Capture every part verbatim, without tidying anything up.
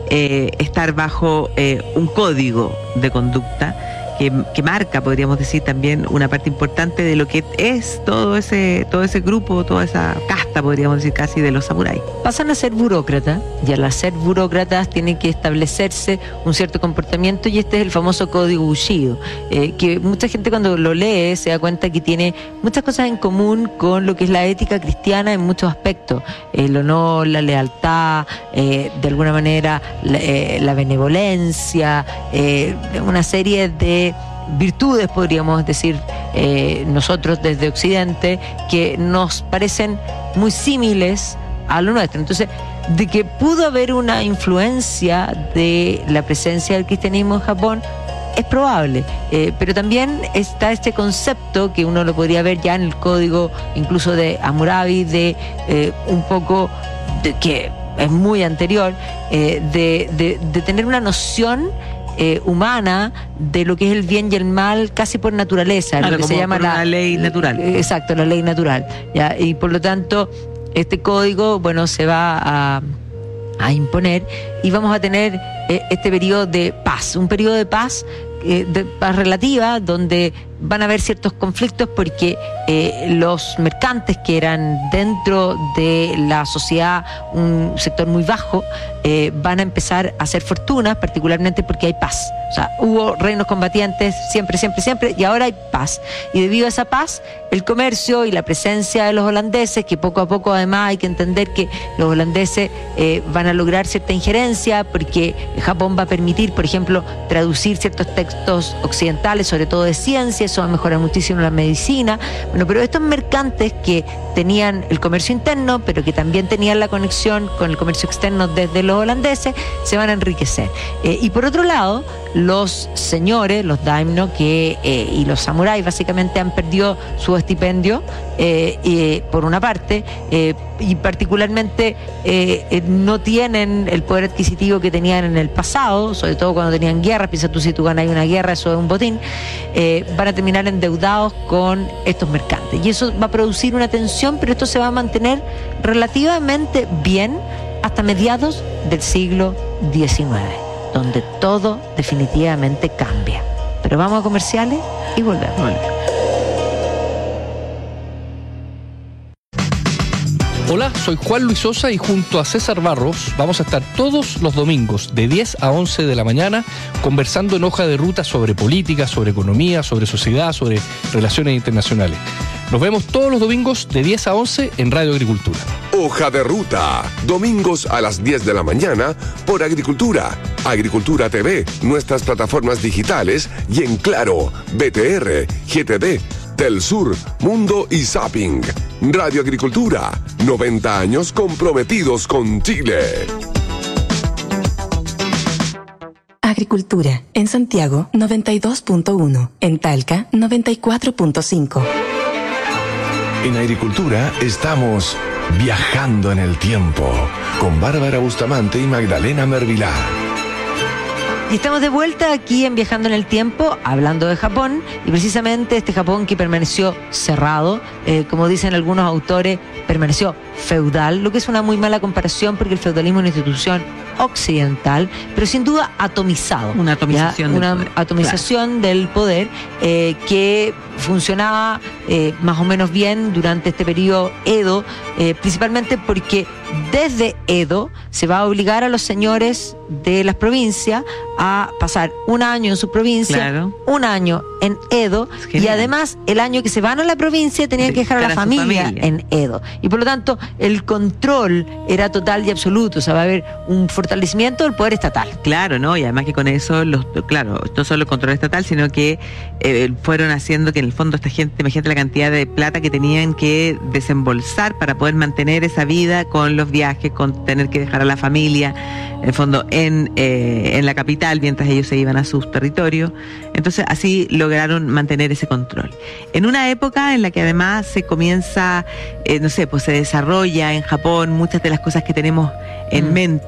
eh, estar bajo eh, un código de conducta que, que marca, podríamos decir, también una parte importante de lo que es todo ese, todo ese grupo, toda esa casta, podríamos decir casi, de los samuráis. Pasan a ser burócratas, y al ser burócratas tienen que establecerse un cierto comportamiento, y este es el famoso código Bushido, eh, que mucha gente cuando lo lee se da cuenta que tiene muchas cosas en común con lo que es la ética cristiana en muchos aspectos: el honor, la lealtad, eh, de alguna manera la, eh, la benevolencia, eh, una serie de virtudes, podríamos decir eh, nosotros desde Occidente, que nos parecen muy similares a lo nuestro. Entonces, de que pudo haber una influencia de la presencia del cristianismo en Japón, es probable, eh, pero también está este concepto que uno lo podría ver ya en el código incluso de Hammurabi, de eh, un poco de, que es muy anterior, eh, de, de, de tener una noción Eh, humana de lo que es el bien y el mal casi por naturaleza, claro, lo que como se llama la ley natural. Eh, exacto, la ley natural, ¿ya? Y por lo tanto este código, bueno, se va a, a imponer, y vamos a tener eh, este periodo de paz, un periodo de paz, eh, de paz relativa, donde van a haber ciertos conflictos porque eh, los mercantes, que eran dentro de la sociedad un sector muy bajo, eh, van a empezar a hacer fortunas, particularmente porque hay paz. O sea, hubo reinos combatientes siempre, siempre, siempre, y ahora hay paz. Y debido a esa paz, el comercio y la presencia de los holandeses, que poco a poco además hay que entender que los holandeses eh, van a lograr cierta injerencia, porque Japón va a permitir, por ejemplo, traducir ciertos textos occidentales, sobre todo de ciencia. Eso va a mejorar muchísimo la medicina. Bueno, pero estos mercantes que tenían el comercio interno, pero que también tenían la conexión con el comercio externo desde los holandeses, se van a enriquecer. Eh, y por otro lado, los señores, los daimyo, que, eh, y los samuráis básicamente han perdido su estipendio, eh, eh, por una parte, eh, y particularmente eh, eh, no tienen el poder adquisitivo que tenían en el pasado, sobre todo cuando tenían guerras. Piensa tú, si tú ganas una guerra, eso es un botín. Eh, van a terminar endeudados con estos mercantes, y eso va a producir una tensión, pero esto se va a mantener relativamente bien hasta mediados del siglo diecinueve, donde todo definitivamente cambia. Pero vamos a comerciales y volvemos. Vale. Hola, soy Juan Luis Sosa, y junto a César Barros vamos a estar todos los domingos de diez a once de la mañana conversando en Hoja de Ruta sobre política, sobre economía, sobre sociedad, sobre relaciones internacionales. Nos vemos todos los domingos de diez a once en Radio Agricultura. Hoja de Ruta, domingos a las diez de la mañana por Agricultura, Agricultura T V, nuestras plataformas digitales, y en Claro, B T R, G T D, Telsur, Mundo y Zapping. Radio Agricultura, noventa años comprometidos con Chile. Agricultura, en Santiago noventa y dos punto uno, en Talca noventa y cuatro punto cinco. En Agricultura estamos viajando en el tiempo con Bárbara Bustamante y Magdalena Mervilá. Y estamos de vuelta aquí en Viajando en el Tiempo, hablando de Japón, y precisamente este Japón que permaneció cerrado, eh, como dicen algunos autores, permaneció feudal, lo que es una muy mala comparación, porque el feudalismo es una institución occidental, pero sin duda atomizado. Una atomización, ¿ya? Una del poder, atomización claro. del poder, eh, que funcionaba eh, más o menos bien durante este periodo Edo, eh, principalmente porque desde Edo se va a obligar a los señores de las provincias a pasar un año en su provincia, claro. un año en Edo, y además el año que se van a la provincia tenían que dejar a la familia, familia en Edo, y por lo tanto el control era total y absoluto. O sea, va a haber un fortalecimiento del poder estatal. Claro, ¿no? Y además que con eso, los, claro, no solo el control estatal, sino que eh, fueron haciendo que en el fondo esta gente, imagínate la cantidad de plata que tenían que desembolsar para poder mantener esa vida con los viajes, con tener que dejar a la familia, en el fondo, en, eh, en la capital, mientras ellos se iban a sus territorios. Entonces, así lograron mantener ese control. En una época en la que además se comienza, eh, no sé, pues se desarrolla en Japón muchas de las cosas que tenemos en mm. mente, ¿ya?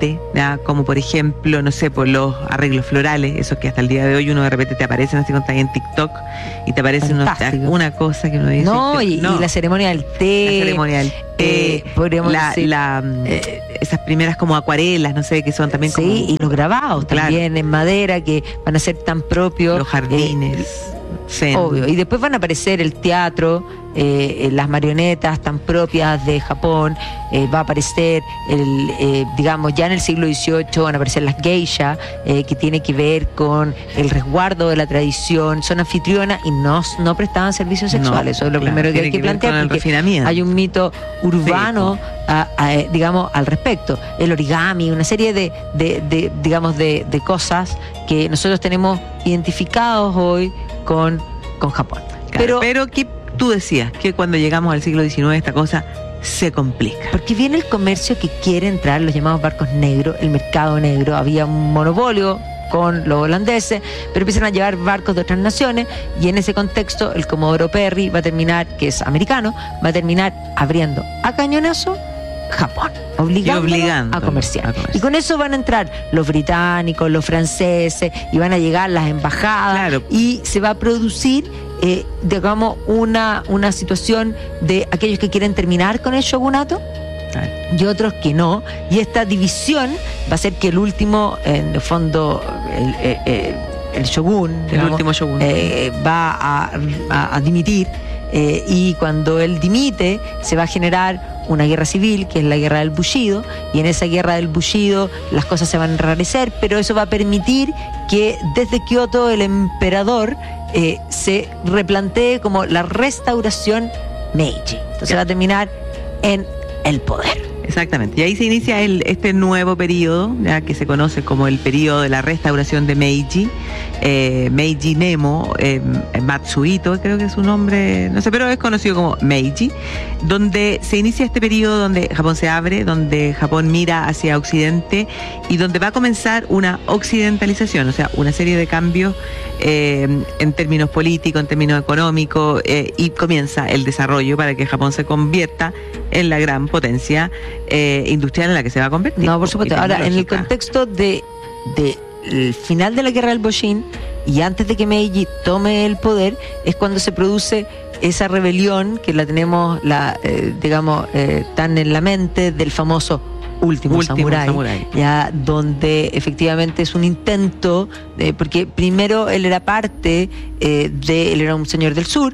ceremonia, como por ejemplo, no sé, por los arreglos florales, esos que hasta el día de hoy uno de repente te aparecen así cuando estás en TikTok y te aparece unos, una cosa que uno dice. No, y, no, y la ceremonia del té. La ceremonia del té, eh, podríamos la, decir, la, eh, esas primeras como acuarelas, no sé, que son también como... Sí, y los grabados claro. también en madera que van a ser tan propios. Los jardines. Eh, Sí. Obvio, y después van a aparecer el teatro, eh, las marionetas tan propias de Japón, eh, va a aparecer, el, eh, digamos, ya en el siglo dieciocho van a aparecer las geisha, eh, que tiene que ver con el resguardo de la tradición, son anfitrionas y no, no prestaban servicios sexuales, no, eso es lo claro, primero que hay que, que plantear, porque hay un mito urbano, sí, a, a, digamos, al respecto, el origami, una serie de, de, de digamos, de, de cosas que nosotros tenemos identificados hoy con, con Japón. Claro, pero, pero que tú decías que cuando llegamos al siglo diecinueve esta cosa se complica. Porque viene el comercio que quiere entrar, los llamados barcos negros, el mercado negro. Había un monopolio con los holandeses, pero empiezan a llevar barcos de otras naciones y en ese contexto el Comodoro Perry va a terminar, que es americano, va a terminar abriendo a cañonazo Japón, obligando a comerciar. a comerciar. Y con eso van a entrar los británicos, los franceses, y van a llegar las embajadas, claro. y se va a producir, eh, digamos, una, una situación de aquellos que quieren terminar con el shogunato, claro. y otros que no. Y esta división va a hacer que el último, en el fondo, el, el, el, el shogun, el digamos, último shogun, eh, va a, a, a dimitir. Eh, y cuando él dimite se va a generar una guerra civil, que es la guerra del Bushido, y en esa guerra del Bushido las cosas se van a enrarecer, pero eso va a permitir que desde Kioto el emperador eh, se replantee como la restauración Meiji. Entonces va a terminar en el poder. Exactamente, y ahí se inicia el, este nuevo periodo, ya que se conoce como el periodo de la restauración de Meiji, eh, Meiji Nemo, eh, Matsuhito, creo que es su nombre, no sé, pero es conocido como Meiji, donde se inicia este periodo donde Japón se abre, donde Japón mira hacia Occidente y donde va a comenzar una occidentalización, o sea, una serie de cambios eh, en términos políticos, en términos económicos, eh, y comienza el desarrollo para que Japón se convierta en la gran potencia eh, industrial en la que se va a convertir. No, por supuesto. Ahora, en el contexto de, de el final de la guerra del Boshin y antes de que Meiji tome el poder, es cuando se produce esa rebelión que la tenemos, la eh, digamos, eh, tan en la mente del famoso Último, Último Samurai, Samurai, ya donde efectivamente es un intento, de, porque primero él era parte eh, de, él era un señor del sur,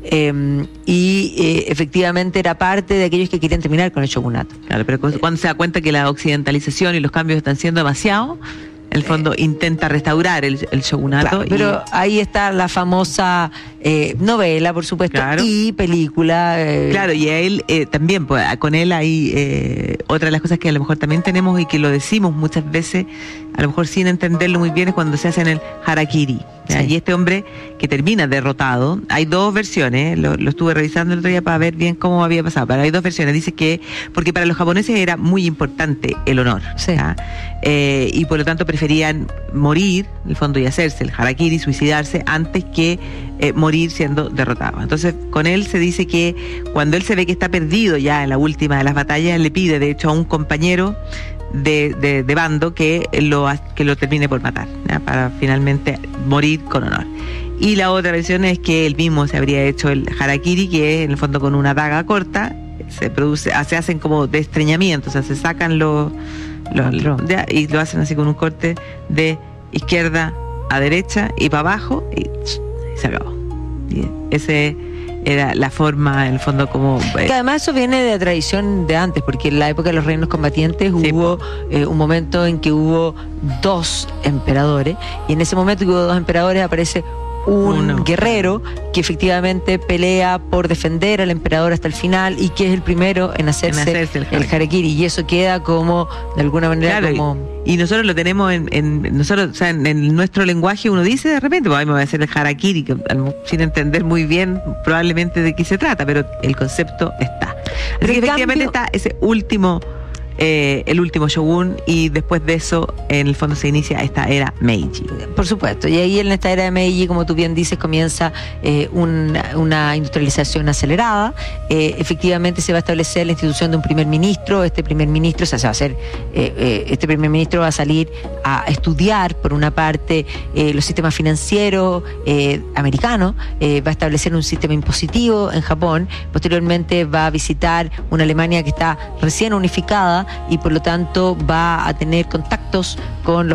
eh, y eh, efectivamente era parte de aquellos que querían terminar con el shogunato. Claro, pero cuando se da cuenta que la occidentalización y los cambios están siendo demasiado, en el fondo eh, intenta restaurar el, el shogunato. Claro, pero y... ahí está la famosa eh, novela, por supuesto, claro. y película. Eh. Claro, y a él eh, también, pues, con él hay eh, otra de las cosas que a lo mejor también tenemos y que lo decimos muchas veces, a lo mejor sin entenderlo muy bien, es cuando se hacen el harakiri. Sí. Y este hombre que termina derrotado, hay dos versiones, lo, lo estuve revisando el otro día para ver bien cómo había pasado, pero hay dos versiones. Dice que, porque para los japoneses era muy importante el honor, sí. eh, y por lo tanto preferían morir, en el fondo, y hacerse el harakiri, suicidarse, antes que eh, morir siendo derrotado. Entonces, con él se dice que cuando él se ve que está perdido ya en la última de las batallas, le pide, de hecho, a un compañero De, de, de bando que lo, que lo termine por matar, ¿ya? Para finalmente morir con honor. Y la otra versión es que él mismo se habría hecho el harakiri, que es en el fondo con una daga corta, se produce, se hacen como de estreñamiento, o sea, se sacan los, los, los ya, y lo hacen así con un corte de izquierda a derecha y para abajo y, y se acabó. Y ese era la forma, en el fondo, como... Eh. Que además eso viene de la tradición de antes, porque en la época de los reinos combatientes sí, hubo eh, un momento en que hubo dos emperadores, y en ese momento que hubo dos emperadores aparece un Uno. guerrero que efectivamente pelea por defender al emperador hasta el final y que es el primero en hacerse, en hacerse el, harakiri. el harakiri, y eso queda como, de alguna manera, claro, como... Y nosotros lo tenemos en, en nosotros, o sea, en, en nuestro lenguaje uno dice de repente, pues, me voy a hacer el harakiri, que, sin entender muy bien probablemente de qué se trata, pero el concepto está. Así que efectivamente cambio... está ese último eh, el último shogun, y después de eso, en el fondo, se inicia esta era Meiji. Por supuesto, y ahí en esta era de Meiji, como tú bien dices, comienza eh, un, una industrialización acelerada. Eh, efectivamente se va a establecer la institución de un primer ministro. Este primer ministro, o sea, se va a hacer, eh, eh, este primer ministro va a salir a estudiar, por una parte, eh, los sistemas financieros eh, americanos, eh, va a establecer un sistema impositivo en Japón, posteriormente va a visitar una Alemania que está recién unificada y por lo tanto va a tener contactos con los